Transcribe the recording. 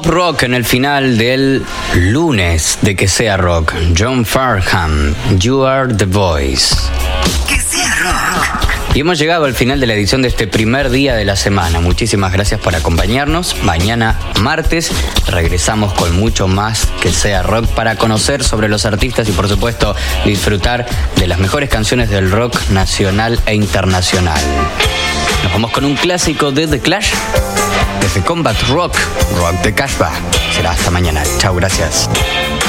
Rock en el final del lunes de Que Sea Rock. John Farnham, You Are The Voice. Que Sea Rock. Y hemos llegado al final de la edición de este primer día de la semana. Muchísimas gracias por acompañarnos. Mañana, martes, regresamos con mucho más Que Sea Rock para conocer sobre los artistas y, por supuesto, disfrutar de las mejores canciones del rock nacional e internacional. Nos vamos con un clásico de The Clash, desde Combat Rock, Rock de Cashback. Será hasta mañana. Chao, gracias.